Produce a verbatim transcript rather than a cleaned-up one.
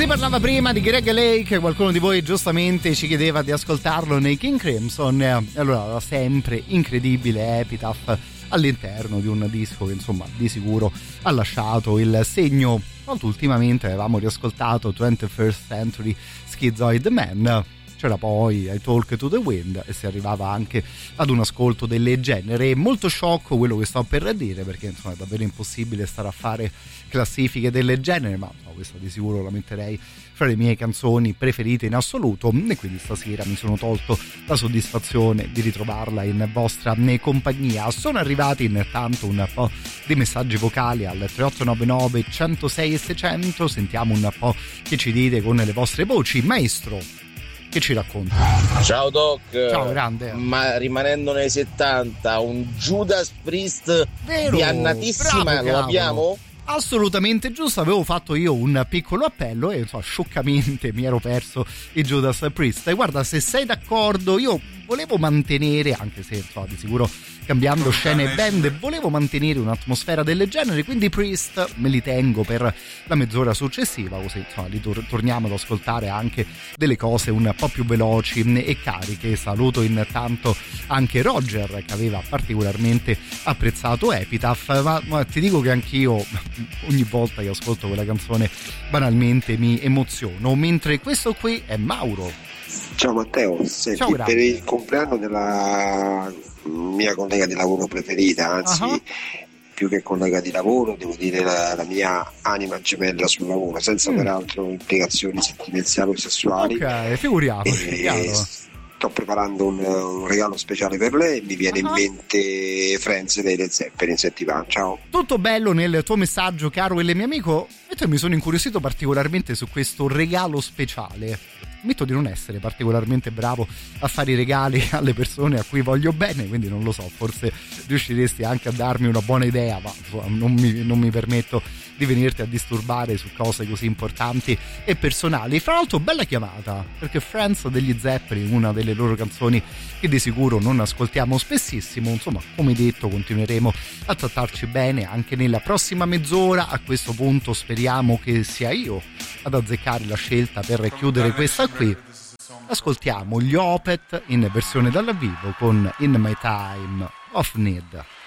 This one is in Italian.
Si parlava prima di Greg Lake, qualcuno di voi giustamente ci chiedeva di ascoltarlo nei King Crimson, e allora era sempre incredibile Epitaph all'interno di un disco che insomma di sicuro ha lasciato il segno. Molto ultimamente avevamo riascoltato twenty-first Century Schizoid Man, c'era poi I Talk to the Wind e si arrivava anche ad un ascolto del genere. Molto sciocco quello che sto per dire, perché insomma è davvero impossibile stare a fare classifiche del genere, ma no, questa di sicuro la metterei fra le mie canzoni preferite in assoluto, e quindi stasera mi sono tolto la soddisfazione di ritrovarla in vostra compagnia. Sono arrivati intanto un po' di messaggi vocali al tre otto nove nove, centosei e seicento, sentiamo un po' che ci dite con le vostre voci. Maestro, che ci racconta? Ciao Doc. Ciao grande. Ma rimanendo nei settanta, un Judas Priest Vero, piannatissima, bravo, lo abbiamo? Assolutamente giusto, avevo fatto io un piccolo appello e insomma, scioccamente mi ero perso i Judas Priest. E guarda, se sei d'accordo, io volevo mantenere, anche se insomma, di sicuro cambiando scene e band, volevo mantenere un'atmosfera del genere, quindi Priest me li tengo per la mezz'ora successiva, così insomma li tor- torniamo ad ascoltare anche delle cose un po' più veloci e cariche. Saluto intanto anche Roger, che aveva particolarmente apprezzato Epitaph, ma, ma ti dico che anch'io ogni volta che ascolto quella canzone banalmente mi emoziono, mentre questo qui è Mauro. Ciao Matteo, senti, Ciao, per il compleanno della mia collega di lavoro preferita, anzi uh-huh. più che collega di lavoro, devo dire la, la mia anima gemella sul lavoro, senza mm. peraltro implicazioni sentimentali o sessuali. Ok, figuriamoci. Sto preparando un, un regalo speciale per lei, mi viene uh-huh. in mente Friends dei Led Zeppelin, senti va, ciao. Tutto bello nel tuo messaggio, caro il mio amico, e mi sono incuriosito particolarmente su questo regalo speciale. Ammetto di non essere particolarmente bravo a fare i regali alle persone a cui voglio bene, quindi non lo so, forse riusciresti anche a darmi una buona idea, ma non mi, non mi permetto di venirti a disturbare su cose così importanti e personali. Fra l'altro bella chiamata, perché Friends degli Zeppelin, una delle loro canzoni che di sicuro non ascoltiamo spessissimo. Insomma, come detto, continueremo a trattarci bene anche nella prossima mezz'ora. A questo punto speriamo che sia io ad azzeccare la scelta per chiudere questa qui. Ascoltiamo gli Opeth in versione dal vivo con In My Time of Need.